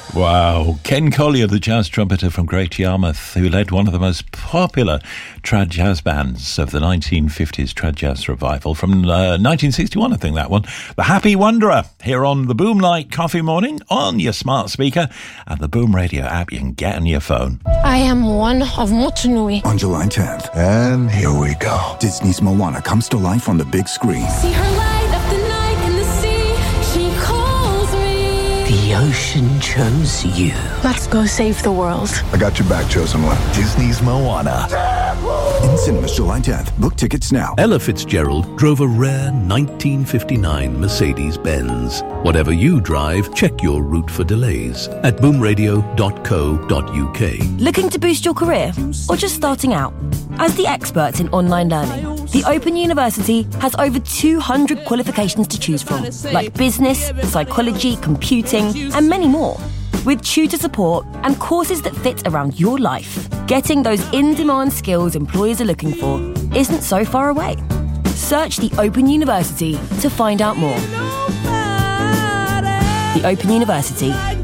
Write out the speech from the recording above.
Wow. Ken Collier, the jazz trumpeter from Great Yarmouth, who led one of the most popular trad jazz bands of the 1950s trad jazz revival from 1961, I think that one. The Happy Wanderer, here on the Boom Light Coffee Morning on your smart speaker and the Boom Radio app you can get on your phone. I am one of Motunui. On July 10th. And here we go. Disney's Moana comes to life on the big screen. See her light up the night in the sea. She calls me. The ocean chose you. Let's go save the world. I got your back, chosen one. Disney's Moana. In cinemas July 10th. Book tickets now. Ella Fitzgerald drove a rare 1959 Mercedes-Benz. Whatever you drive, check your route for delays at boomradio.co.uk. Looking to boost your career or just starting out? As the experts in online learning, the Open University has over 200 qualifications to choose from, like business, psychology, computing, and many more. With tutor support and courses that fit around your life, getting those in-demand skills employers are looking for isn't so far away. Search the Open University to find out more. The Open University,